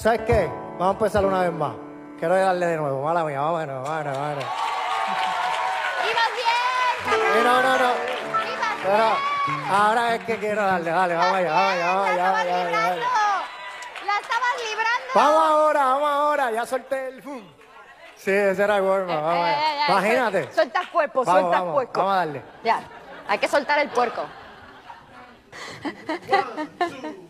¿Sabes qué? Vamos a empezar una vez más. Quiero darle de nuevo. Mala mía, vámonos. ¡Ibas bien! No. ¡Ibas Pero bien! ahora es que quiero darle. Dale, vamos allá. ¡La estabas librando! ¡La estabas librando! Vamos ahora. Ya solté el... Sí, ese era el gordo. Imagínate. Suelta el cuerpo, Vamos, suelta el vamos, puerco. vamos a darle. Ya, hay que soltar el puerco. 1, 2.